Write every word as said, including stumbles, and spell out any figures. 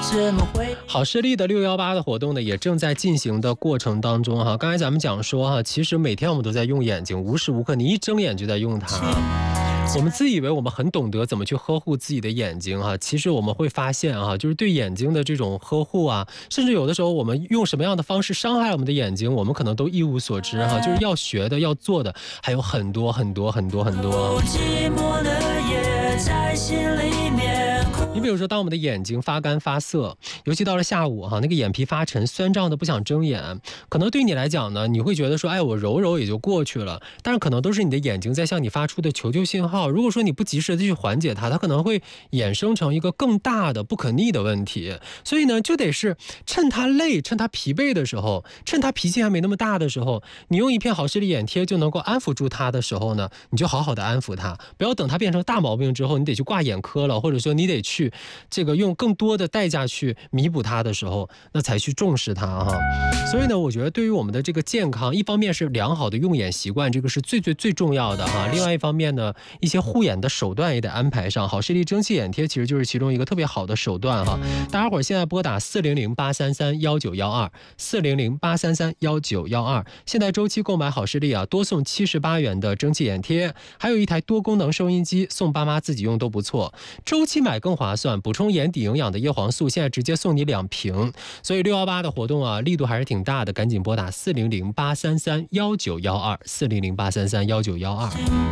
怎么会？ 好视力的六一八的活动呢，也正在进行的过程当中哈。刚才咱们讲说哈，其实每天我们都在用眼睛，无时无刻你一睁眼就在用它。我们自以为我们很懂得怎么去呵护自己的眼睛哈，其实我们会发现哈，就是对眼睛的这种呵护啊，甚至有的时候我们用什么样的方式伤害我们的眼睛，我们可能都一无所知哈。就是要学的、要做的还有很多很多很多很多。 寂寞的夜在心里面。 你比如说，当我们的眼睛发干发涩，尤其到了下午哈，那个眼皮发沉、酸胀的不想睁眼，可能对你来讲呢，你会觉得说，哎，我揉揉也就过去了，但是可能都是你的眼睛在向你发出的求救信号。如果说你不及时的去缓解它，它可能会衍生成一个更大的不可逆的问题。所以呢，就得是趁他累、趁他疲惫的时候，趁他脾气还没那么大的时候，你用一片好视力眼贴就能够安抚住他的时候呢，你就好好的安抚他，不要等他变成大毛病之后，你得去挂眼科了，或者说你得去这个用更多的代价去弥补它的时候，那才去重视它哈。所以呢，我觉得对于我们的这个健康，一方面是良好的用眼习惯，这个是最最最重要的哈。另外一方面呢，一些护眼的手段也得安排上。好视力蒸汽眼贴其实就是其中一个特别好的手段哈。大家伙现在拨打四零零八三三幺九幺二四零零八三三幺九幺二，现在周期购买好视力啊，多送七十八元的蒸汽眼贴，还有一台多功能收音机，送爸妈自己用都不错。周期买更划算，补充眼底营养的叶黄素现在直接送你两瓶。所以六一八的活动啊，力度还是挺大的，赶紧拨打四零零八三三幺九幺二四零零八三三幺九幺二。